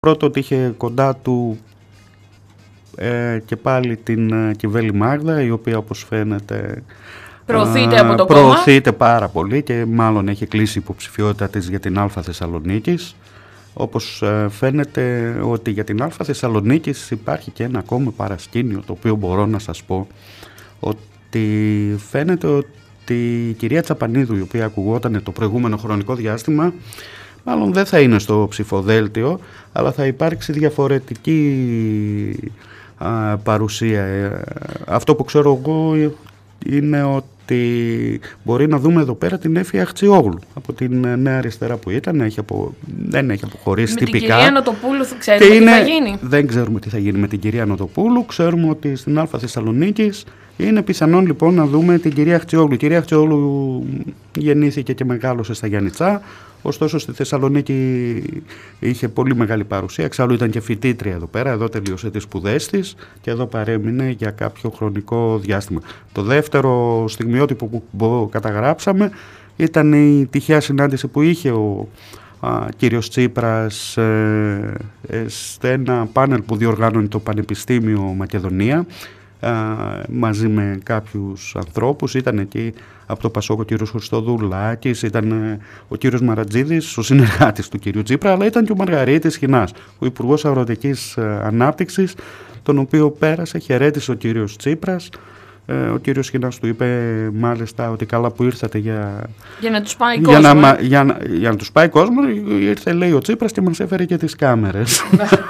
Πρώτο ότι είχε κοντά του και πάλι την Κιβέλη Μάγδα, η οποία όπως φαίνεται προωθείται από το προωθείται πάρα πολύ και μάλλον έχει κλείσει υποψηφιότητα της για την Α Θεσσαλονίκης. Όπως φαίνεται ότι για την Α Θεσσαλονίκης υπάρχει και ένα ακόμα παρασκήνιο, το οποίο μπορώ να σας πω ότι φαίνεται ότι η κυρία Τσαπανίδου, η οποία ακουγόταν το προηγούμενο χρονικό διάστημα, μάλλον δεν θα είναι στο ψηφοδέλτιο, αλλά θα υπάρξει διαφορετική παρουσία. Αυτό που ξέρω εγώ είναι ότι μπορεί να δούμε εδώ πέρα την Έφη Αχτσιόγλου από την Νέα Αριστερά που ήταν, δεν έχει αποχωρήσει τυπικά. Με την κυρία Νοτοπούλου ξέρουμε τι θα γίνει. Δεν ξέρουμε τι θα γίνει με την κυρία Νοτοπούλου. Ξέρουμε ότι στην Α Θεσσαλονίκης είναι πιθανόν λοιπόν να δούμε την κυρία Αχτσιόγλου. Η κυρία Αχτσιόγλου γεννήθηκε και μεγάλωσε στα Γιαννιτσά, ωστόσο στη Θεσσαλονίκη είχε πολύ μεγάλη παρουσία. Εξάλλου ήταν και φοιτήτρια εδώ πέρα, εδώ τελείωσε τις σπουδές της και εδώ παρέμεινε για κάποιο χρονικό διάστημα. Το δεύτερο στιγμιότυπο που καταγράψαμε ήταν η τυχαία συνάντηση που είχε ο κύριος Τσίπρας σε ένα πάνελ που διοργάνωνε το Πανεπιστήμιο Μακεδονία μαζί με κάποιους ανθρώπους. Ήταν εκεί από το Πασόκ ο κύριος Χριστοδουλάκης, ήταν ο κύριος Μαρατζίδης, ο συνεργάτης του κύριου Τσίπρα, αλλά ήταν και ο Μαργαρίτης Χινάς, ο Υπουργός Αγροτικής Ανάπτυξης, τον οποίο πέρασε, χαιρέτησε ο κύριος Τσίπρας. Ο κύριος Χινάς του είπε μάλιστα ότι καλά που ήρθατε για να τους πάει κόσμο. Για να τους πάει κόσμο, ήρθε λέει ο Τσίπρας και μας έφερε και τις κάμερες.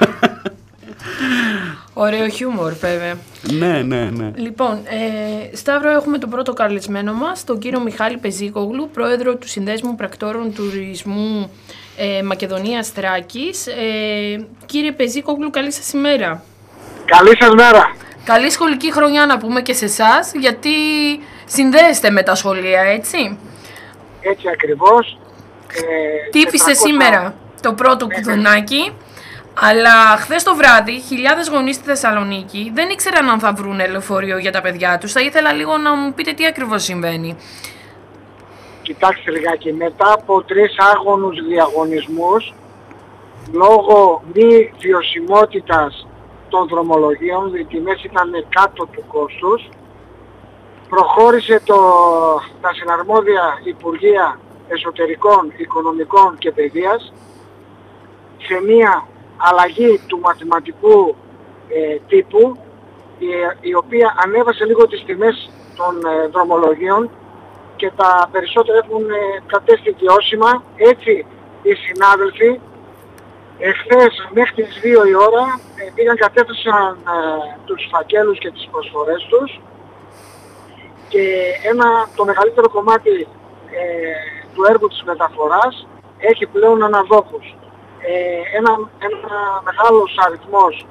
Ωραίο χιούμορ βέβαια. Ναι. Λοιπόν, Σταύρο, έχουμε τον πρώτο καλεσμένο μας, τον κύριο Μιχάλη Πεζίκογλου, πρόεδρο του Συνδέσμου Πρακτόρων Τουρισμού Μακεδονίας Θράκης. Κύριε Πεζίκογλου, καλή σας ημέρα. Καλή σας μέρα. Καλή σχολική χρονιά να πούμε και σε εσάς, γιατί συνδέεστε με τα σχολεία, έτσι. Έτσι ακριβώς. Τι έπισε σήμερα το πρώτο κουδουνάκι, αλλά χθες το βράδυ χιλιάδες γονείς στη Θεσσαλονίκη δεν ήξεραν αν θα βρουν λεωφορείο για τα παιδιά τους. Θα ήθελα λίγο να μου πείτε τι ακριβώς συμβαίνει. Κοιτάξτε λιγάκι, μετά από 3 άγωνους διαγωνισμούς, λόγω μη βιωσιμότητας των δρομολογίων, οι τιμές ήταν κάτω του κόστους, προχώρησε τα συναρμόδια Υπουργεία Εσωτερικών, Οικονομικών και Παιδείας σε μία αλλαγή του μαθηματικού τύπου, η οποία ανέβασε λίγο τις τιμές των δρομολογίων και τα περισσότερα έχουν κατέστη βιώσιμα. Έτσι οι συνάδελφοι εχθές μέχρι τις 2 η ώρα πήγαν, κατέφθασαν τους φακέλους και τις προσφορές τους και το μεγαλύτερο κομμάτι του έργου της μεταφοράς έχει πλέον αναδόχους. Ένα μεγάλος αριθμός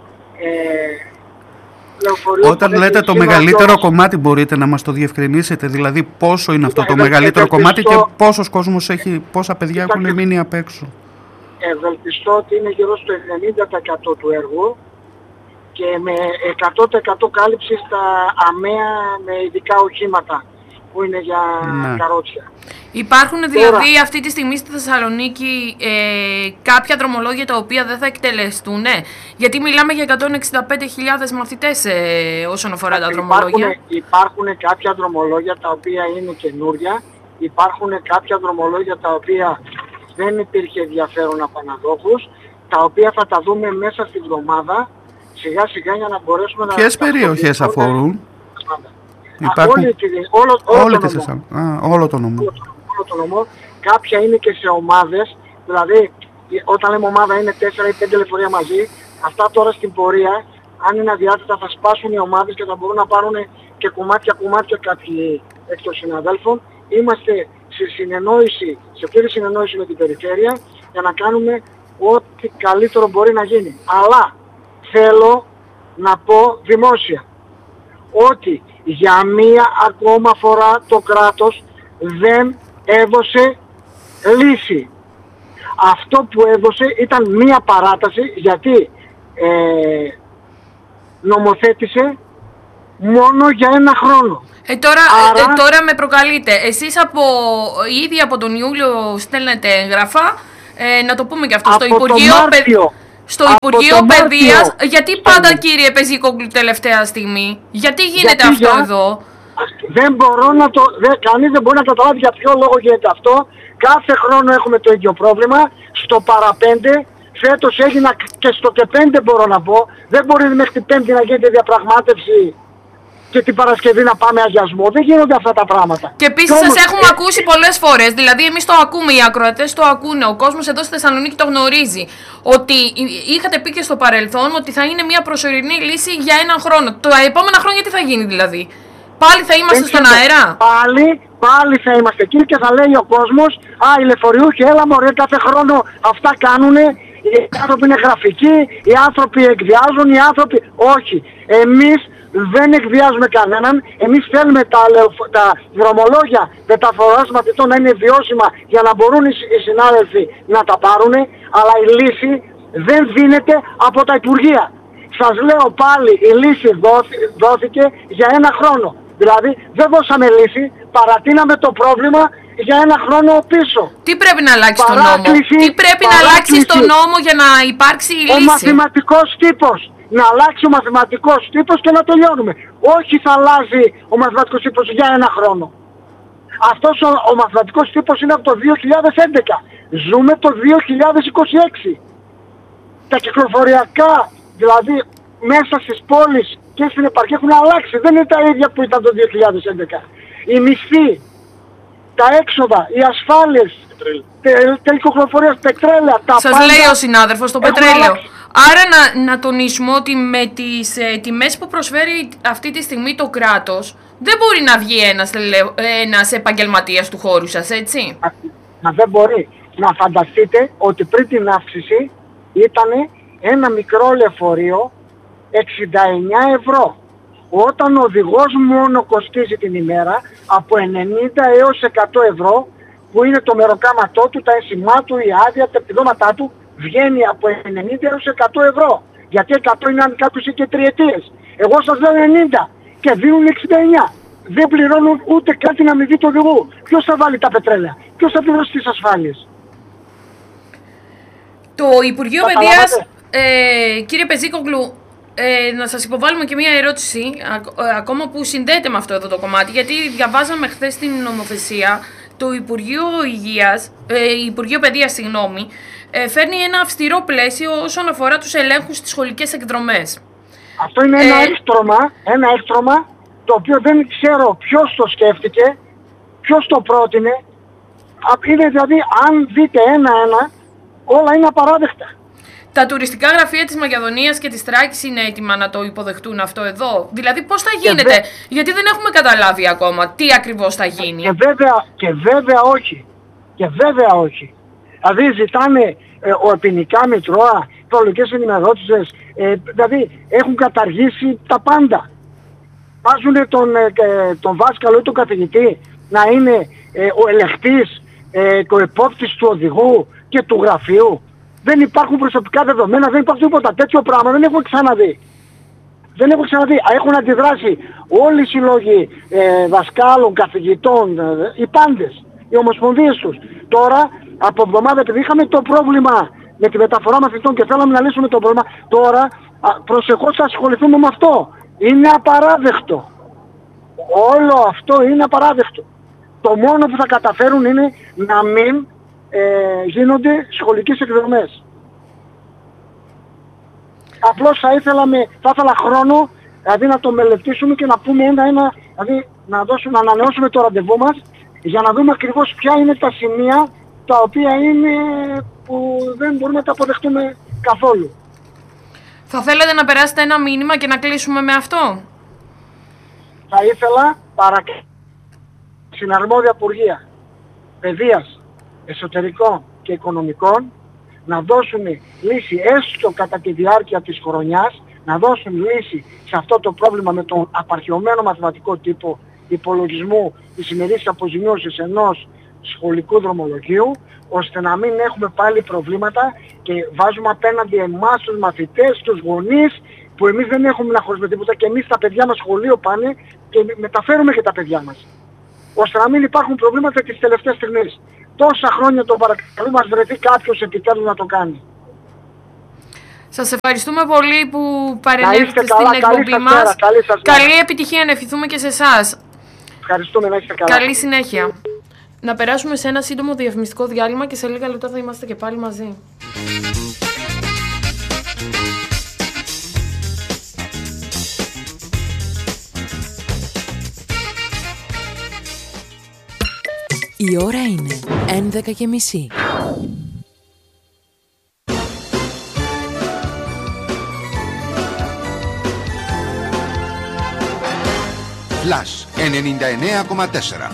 λεωφορείων. Όταν λέτε το μεγαλύτερο κομμάτι, μπορείτε να μας το διευκρινίσετε, δηλαδή πόσο είναι αυτό το μεγαλύτερο κομμάτι και πόσος κόσμος έχει, πόσα παιδιά έχουν μείνει απ' έξω? Ευελπιστώ ότι είναι γύρω στο 90% του έργου και με 100% κάλυψη στα ΑΜΕΑ με ειδικά οχήματα που είναι για καρότσια. Υπάρχουν δηλαδή αυτή τη στιγμή στη Θεσσαλονίκη κάποια δρομολόγια τα οποία δεν θα εκτελεστούν, γιατί μιλάμε για 165.000 μαθητές όσον αφορά τα δρομολόγια. Υπάρχουν κάποια δρομολόγια τα οποία είναι καινούρια, υπάρχουν κάποια δρομολόγια τα οποία δεν υπήρχε ενδιαφέρον από αναδόχους, τα οποία θα τα δούμε μέσα στη βδομάδα, σιγά σιγά, για να μπορέσουμε να... Ποιες περιοχές αφορούν? Όλο το νομό. Κάποια είναι και σε ομάδες, δηλαδή όταν λέμε ομάδα είναι 4 ή 5 λεωφορεία μαζί. Αυτά τώρα στην πορεία, αν είναι αδιάθετα, θα σπάσουν οι ομάδες και θα μπορούν να πάρουν και κομμάτια κάποιοι εκ των συναδέλφων. Είμαστε σε πλήρη συνεννόηση με την περιφέρεια για να κάνουμε ό,τι καλύτερο μπορεί να γίνει. Αλλά θέλω να πω δημόσια ότι για μία ακόμα φορά το κράτος δεν έδωσε λύση. Αυτό που έδωσε ήταν μία παράταση, γιατί νομοθέτησε μόνο για 1 χρόνο. Τώρα με προκαλείτε. Εσείς ήδη από τον Ιούλιο στέλνετε έγγραφα, να το πούμε και αυτό, στο Υπουργείο Παιδείας, γιατί πάντα κύριε Πεζίκογλου τελευταία στιγμή, γιατί γίνεται αυτό εδώ? Δεν μπορώ να το... κανείς δεν μπορεί να καταλάβει για ποιο λόγο γίνεται αυτό. Κάθε χρόνο έχουμε το ίδιο πρόβλημα. Στο παραπέντε, φέτος έγινα και στο τεπέντε μπορώ να πω. Δεν μπορεί μέχρι την Πέμπτη να γίνεται διαπραγμάτευση και την Παρασκευή να πάμε αγιασμό. Δεν γίνονται αυτά τα πράγματα. Και επίσης σας έχουμε ακούσει πολλές φορές, δηλαδή εμείς το ακούμε, οι ακροατές το ακούνε, ο κόσμος εδώ στη Θεσσαλονίκη το γνωρίζει, ότι είχατε πει και στο παρελθόν ότι θα είναι μια προσωρινή λύση για έναν χρόνο. Τα επόμενα χρόνια τι θα γίνει δηλαδή? Πάλι θα είμαστε στον αέρα? Πάλι θα είμαστε εκεί και θα λέει ο κόσμος, οι λεωφορείουχοι, έλα μωρέ, κάθε χρόνο αυτά κάνουνε, οι άνθρωποι είναι γραφικοί, οι άνθρωποι εκβιάζουν, οι άνθρωποι... Όχι, εμείς δεν εκβιάζουμε κανέναν, εμείς θέλουμε τα δρομολόγια μεταφοράς μαθητών να είναι βιώσιμα για να μπορούν οι συνάδελφοι να τα πάρουν, αλλά η λύση δεν δίνεται από τα Υπουργεία. Σας λέω πάλι, η λύση δόθηκε για ένα χρόνο. Δηλαδή δεν δώσαμε λύση, παρατείναμε το πρόβλημα για ένα χρόνο πίσω. Τι πρέπει να αλλάξει στο νόμο? Τι πρέπει να αλλάξει στο νόμο για να υπάρξει η λύση? Ο μαθηματικός τύπος. Να αλλάξει ο μαθηματικός τύπος και να τελειώνουμε. Όχι θα αλλάζει ο μαθηματικός τύπος για ένα χρόνο. Αυτός ο μαθηματικός τύπος είναι από το 2011. Ζούμε το 2026. Τα κυκλοφοριακά, δηλαδή μέσα στις πόλεις και στην επαρχία έχουν αλλάξει. Δεν είναι τα ίδια που ήταν το 2011. Οι μισθοί, τα έξοδα, οι ασφάλειες, τελικοκλοφορίας, πετρέλαια, τα σας πάντα... λέει ο συνάδελφος, το πετρέλαιο. Άρα να τονίσουμε ότι με τις τιμές που προσφέρει αυτή τη στιγμή το κράτος, δεν μπορεί να βγει ένας επαγγελματίας του χώρου σας, έτσι? Μα δεν μπορεί. Να φανταστείτε ότι πριν την αύξηση ήταν ένα μικρό λεωφορείο 69 ευρώ. Όταν ο οδηγός μόνο κοστίζει την ημέρα από 90 έως 100 ευρώ, που είναι το μεροκάματό του, τα ένσημά του, η άδεια, τα επιδόματά του, βγαίνει από 90 έως 100 ευρώ. Γιατί 100 είναι αν κάποιος είχε τριετίες. Εγώ σας λέω 90 και δίνουν 69. Δεν πληρώνουν ούτε καν την αμοιβή του οδηγού. Ποιος θα βάλει τα πετρέλαια? Ποιος θα πληρώσει τις ασφάλειες? Το Υπουργείο Παιδείας, κύριε Πεζίκογλου, να σας υποβάλουμε και μία ερώτηση, ακόμα που συνδέεται με αυτό εδώ το κομμάτι, γιατί διαβάζαμε χθες την νομοθεσία, το Υπουργείο Παιδείας, φέρνει ένα αυστηρό πλαίσιο όσον αφορά τους ελέγχους στις σχολικές εκδρομές. Αυτό είναι ένα έκτρωμα, το οποίο δεν ξέρω ποιος το σκέφτηκε, ποιος το πρότεινε. Είναι δηλαδή, αν δείτε ένα-ένα, όλα είναι απαράδεκτα. Τα τουριστικά γραφεία της Μακεδονίας και της Θράκης είναι έτοιμα να το υποδεχτούν αυτό εδώ? Δηλαδή πώς θα γίνεται? Γιατί δεν έχουμε καταλάβει ακόμα τι ακριβώς θα γίνει. Και βέβαια όχι. Δηλαδή ζητάνε ποινικά μητρώα, προλογικές ενημερώσεις, δηλαδή έχουν καταργήσει τα πάντα. Βάζουν τον δάσκαλο ή τον καθηγητή να είναι ο ελεγχτής, ο επόπτης του οδηγού και του γραφείου. Δεν υπάρχουν προσωπικά δεδομένα, δεν υπάρχει τίποτα τέτοιο πράγμα, δεν έχω ξαναδεί. Έχουν αντιδράσει όλοι οι σύλλογοι δασκάλων, καθηγητών, οι πάντες, οι ομοσπονδίες τους. Τώρα, από εβδομάδα, επειδή είχαμε το πρόβλημα με τη μεταφορά μαθητών και θέλαμε να λύσουμε το πρόβλημα, τώρα προσεχώς θα ασχοληθούμε με αυτό. Είναι απαράδεκτο. Όλο αυτό είναι απαράδεκτο. Το μόνο που θα καταφέρουν είναι να μην γίνονται σχολικές εκδρομές. Απλώς θα ήθελα χρόνο, δηλαδή να το μελετήσουμε και να πούμε ένα-ένα, δηλαδή να ανανεώσουμε το ραντεβού μας για να δούμε ακριβώς ποια είναι τα σημεία τα οποία είναι που δεν μπορούμε να τα αποδεχτούμε καθόλου. Θα θέλετε να περάσετε ένα μήνυμα και να κλείσουμε με αυτό? Θα ήθελα στην αρμόδια Υπουργεία Παιδείας, Εσωτερικών και Οικονομικών να δώσουν λύση έστω κατά τη διάρκεια της χρονιάς, να δώσουν λύση σε αυτό το πρόβλημα με τον απαρχαιωμένο μαθηματικό τύπο υπολογισμού της ημερήσιας αποζημίωσης ενός σχολικού δρομολογίου, ώστε να μην έχουμε πάλι προβλήματα και βάζουμε απέναντι εμάς τους μαθητές, τους γονείς, που εμείς δεν έχουμε να χωρίσουμε τίποτα και εμείς τα παιδιά μας σχολείο πάνε και μεταφέρουμε και τα παιδιά μας. Ώστε να μην υπάρχουν προβλήματα τις τελευταίες στιγμές. Τόσα χρόνια το παρακαλούμε, μας βρεθεί κάποιος επιτέλους να το κάνει. Σας ευχαριστούμε πολύ που παρενέβητε στην εκπομπή μας. Καλή επιτυχία να ευχηθούμε και σε εσάς. Ευχαριστούμε, να είστε καλά. Καλή συνέχεια. Να περάσουμε σε ένα σύντομο διαφημιστικό διάλειμμα και σε λίγα λεπτά θα είμαστε και πάλι μαζί. Η ώρα είναι 11:30. Flash 99,4.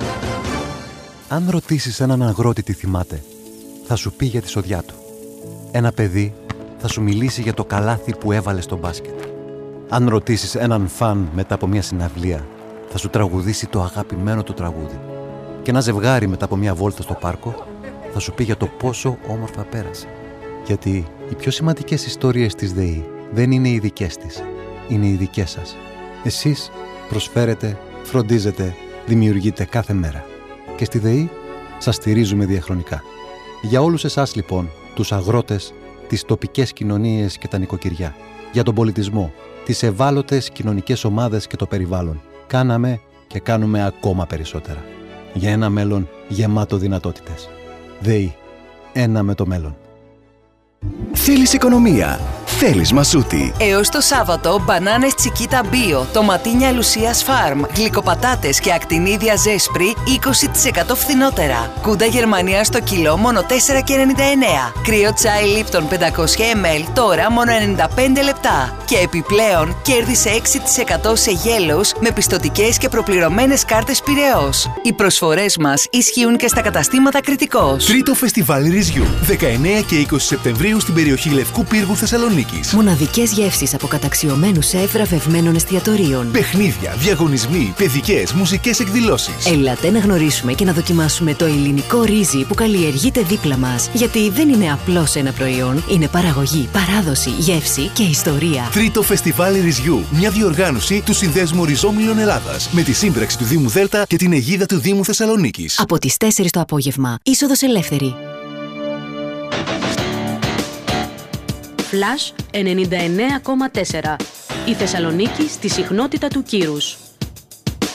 Αν ρωτήσεις έναν αγρότη τι θυμάται, θα σου πει για τη σοδιά του. Ένα παιδί θα σου μιλήσει για το καλάθι που έβαλε στο μπάσκετ. Αν ρωτήσεις έναν φαν μετά από μια συναυλία, θα σου τραγουδήσει το αγαπημένο του τραγούδι. Και ένα ζευγάρι μετά από μια βόλτα στο πάρκο θα σου πει για το πόσο όμορφα πέρασε. Γιατί οι πιο σημαντικές ιστορίες της ΔΕΗ δεν είναι οι δικές της, είναι οι δικές σας. Εσείς προσφέρετε, φροντίζετε, δημιουργείτε κάθε μέρα. Και στη ΔΕΗ σας στηρίζουμε διαχρονικά. Για όλους εσάς λοιπόν, τους αγρότες, τις τοπικές κοινωνίες και τα νοικοκυριά, για τον πολιτισμό, τις ευάλωτες κοινωνικές ομάδες και το περιβάλλον, κάναμε και κάνουμε ακόμα περισσότερα. Για ένα μέλλον γεμάτο δυνατότητες. ΔΕΗ. Ένα με το μέλλον. Θέλεις οικονομία. Θέλεις Μασούτη. Έως το Σάββατο, μπανάνες Τσικίτα Μπίο, τοματίνια Λουσίας Φάρμ, γλυκοπατάτες και ακτινίδια Ζέσπρι 20% φθηνότερα. Κούντα Γερμανία στο κιλό μόνο 4,99. Κρύο τσάι Λίπτον 500 ml τώρα μόνο 95 λεπτά. Και επιπλέον κέρδισε 6% σε γέλος με πιστωτικές και προπληρωμένες κάρτες Πειραιώς. Οι προσφορές μας ισχύουν και στα καταστήματα Κρητικός. Τρίτο φεστιβάλ Ριζιού. 19 και 20 Σεπτεμβρίου στην περιοχή Λευκού Πύργου Θεσσαλονίκης. Μοναδικές γεύσεις από καταξιωμένους σεφ βραβευμένων εστιατορίων. Παιχνίδια, διαγωνισμοί, παιδικές, μουσικές εκδηλώσεις. Έλατε να γνωρίσουμε και να δοκιμάσουμε το ελληνικό ρύζι που καλλιεργείται δίπλα μας. Γιατί δεν είναι απλώς ένα προϊόν, είναι παραγωγή, παράδοση, γεύση και ιστορία. Τρίτο φεστιβάλ Ριζιού. Μια διοργάνωση του Συνδέσμου Ριζόμυλων Ελλάδας. Με τη σύμπραξη του Δήμου Δέλτα και την αιγίδα του Δήμου Θεσσαλονίκης. Από τις 4 το απόγευμα. Είσοδος ελεύθερη. Flash 99,4. Η Θεσσαλονίκη στη συχνότητα του κύρους.